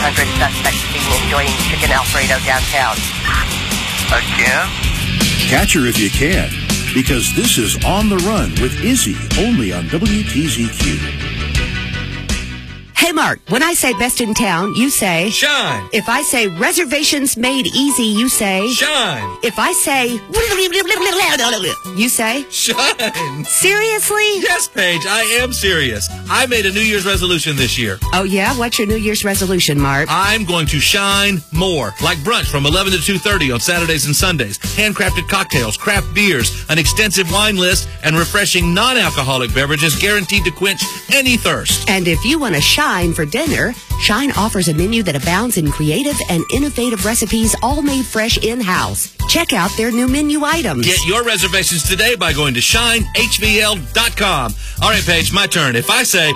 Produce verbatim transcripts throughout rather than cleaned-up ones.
hundred suspects seen enjoying chicken Alfredo downtown. Again? Catch her if you can, because this is On the Run with Izzy, only on W T Z Q. Hey, Mark, when I say best in town, you say... Shine. If I say reservations made easy, you say... Shine. If I say... You say... Shine. Seriously? Yes, Paige, I am serious. I made a New Year's resolution this year. Oh, yeah? What's your New Year's resolution, Mark? I'm going to shine more. Like brunch from eleven to two thirty on Saturdays and Sundays. Handcrafted cocktails, craft beers, an extensive wine list, and refreshing non-alcoholic beverages guaranteed to quench any thirst. And if you want to shine for dinner, Shine offers a menu that abounds in creative and innovative recipes, all made fresh in-house. Check out their new menu items. Get your reservations today by going to shine h v l dot com. All right, Paige, my turn. If I say,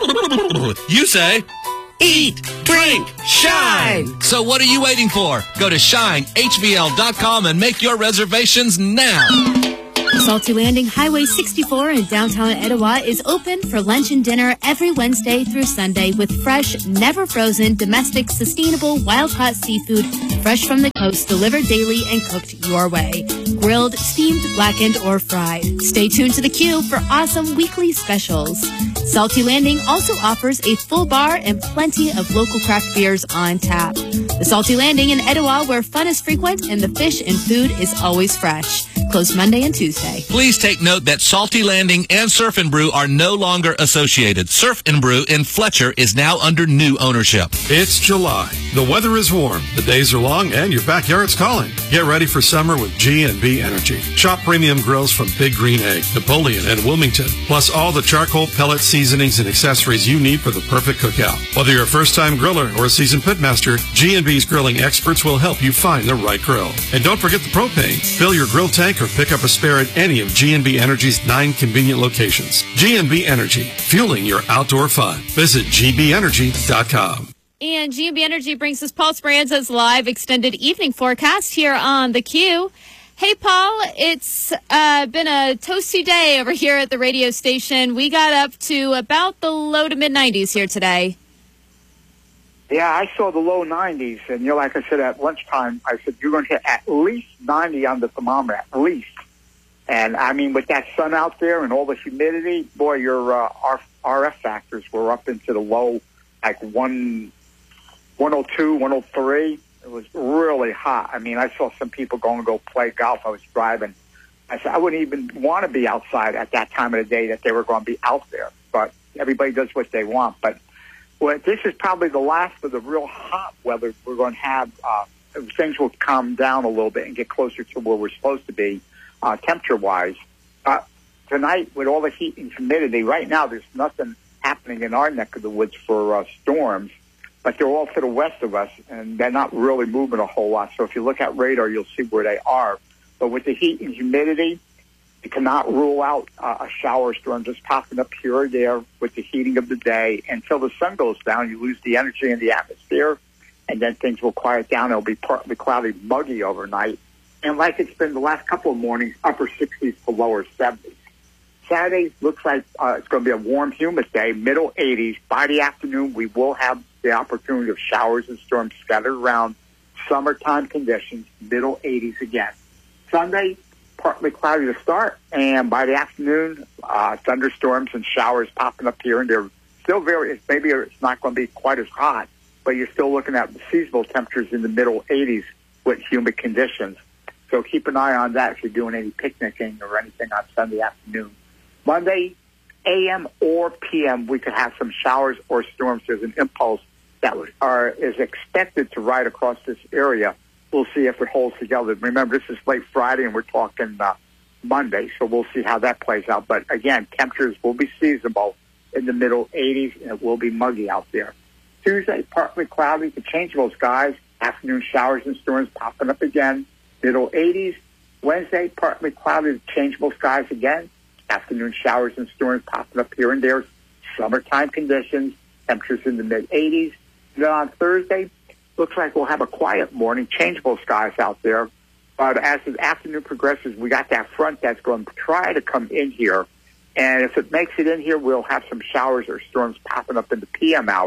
you say, eat, drink, shine. So what are you waiting for? Go to shine h v l dot com and make your reservations now. Salty Landing Highway sixty-four in downtown Etowah is open for lunch and dinner every Wednesday through Sunday with fresh, never frozen, domestic, sustainable, wild-caught seafood fresh from the coast, delivered daily and cooked your way. Grilled, steamed, blackened, or fried. Stay tuned to the queue for awesome weekly specials. Salty Landing also offers a full bar and plenty of local craft beers on tap. The Salty Landing in Etowah, where fun is frequent and the fish and food is always fresh. Closed Monday and Tuesday. Please take note that Salty Landing and Surf and Brew are no longer associated. Surf and Brew in Fletcher is now under new ownership. It's July. The weather is warm, the days are long, and your backyard's calling. Get ready for summer with G and B Energy. Shop premium grills from Big Green Egg, Napoleon, and Wilmington, plus all the charcoal, pellet, seasonings, and accessories you need for the perfect cookout. Whether you're a first-time griller or a seasoned pitmaster, G and B's grilling experts will help you find the right grill. And don't forget the propane. Fill your grill tank or pick up a spare at any of G and B Energy's nine convenient locations. G and B Energy, fueling your outdoor fun. Visit g b energy dot com. And G and B Energy brings us Paul Speranza's live extended evening forecast here on the Q. Hey, Paul, it's uh, been a toasty day over here at the radio station. We got up to about the low to mid nineties here today. Yeah, I saw the low nineties, and you know, like I said at lunchtime, I said you're going to hit at least ninety on the thermometer, at least. And I mean, with that sun out there and all the humidity, boy, your uh, R F factors were up into the low, like one, one oh two, one oh three. It was really hot. I mean, I saw some people going to go play golf. I was driving. I said I wouldn't even want to be outside at that time of the day that they were going to be out there. But everybody does what they want. But well, this is probably the last of the real hot weather we're going to have. Uh, things will calm down a little bit and get closer to where we're supposed to be, uh, temperature-wise. Uh, tonight, with all the heat and humidity, right now there's nothing happening in our neck of the woods for uh, storms, but they're all to the west of us, and they're not really moving a whole lot. So if you look at radar, you'll see where they are. But with the heat and humidity, you cannot rule out uh, a shower storm just popping up here or there with the heating of the day. Until the sun goes down, you lose the energy in the atmosphere, and then things will quiet down. It'll be partly cloudy, muggy overnight. And like it's been the last couple of mornings, upper sixties to lower seventies. Saturday looks like uh, it's going to be a warm, humid day, middle eighties. By the afternoon, we will have the opportunity of showers and storms scattered around. Summertime conditions, middle eighties again. Sunday, partly cloudy to start, and by the afternoon, uh, thunderstorms and showers popping up here and there. Still very, maybe it's not going to be quite as hot, but you're still looking at seasonal temperatures in the middle eighties with humid conditions. So keep an eye on that if you're doing any picnicking or anything on Sunday afternoon. Monday, A M or P M, we could have some showers or storms. There's an impulse that are, is expected to ride across this area. We'll see if it holds together. Remember, this is late Friday, and we're talking uh, Monday, so we'll see how that plays out. But, again, temperatures will be seasonable in the middle eighties, and it will be muggy out there. Tuesday, partly cloudy to changeable skies. Afternoon showers and storms popping up again. Middle eighties. Wednesday, partly cloudy to changeable skies again. Afternoon showers and storms popping up here and there. Summertime conditions. Temperatures in the mid-eighties. And then on Thursday, looks like we'll have a quiet morning, changeable skies out there. But as the afternoon progresses, we got that front that's going to try to come in here. And if it makes it in here, we'll have some showers or storms popping up in the P M hours.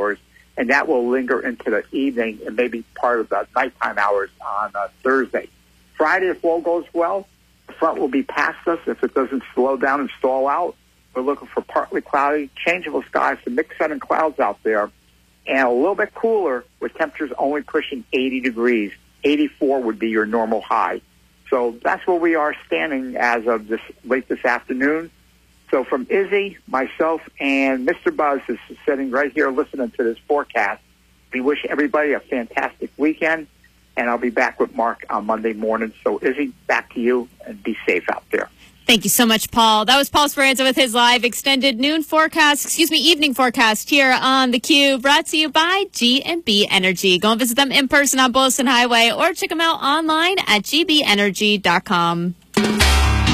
and that will linger into the evening and maybe part of the nighttime hours on uh, Thursday. Friday, if all goes well, the front will be past us. If it doesn't slow down and stall out, we're looking for partly cloudy, changeable skies, some mixed sun and clouds out there, and a little bit cooler with temperatures only pushing eighty degrees. eighty-four would be your normal high. So that's where we are standing as of this late this afternoon. So from Izzy, myself, and Mister Buzz is sitting right here listening to this forecast. We wish everybody a fantastic weekend, and I'll be back with Mark on Monday morning. So Izzy, back to you, and be safe out there. Thank you so much, Paul. That was Paul Speranza with his live extended noon forecast, excuse me, evening forecast here on theCUBE, brought to you by G and B Energy. Go and visit them in person on Boylston Highway or check them out online at g b energy dot com.